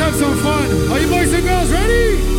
have some fun. Are you boys and girls ready?